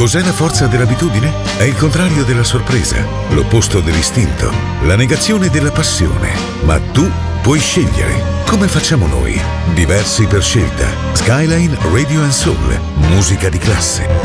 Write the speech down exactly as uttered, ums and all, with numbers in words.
Cos'è la forza dell'abitudine? È il contrario della sorpresa, l'opposto dell'istinto, la negazione della passione. Ma tu puoi scegliere. Come facciamo noi? Diversi per scelta. Skyline Radio and Soul. Musica di classe.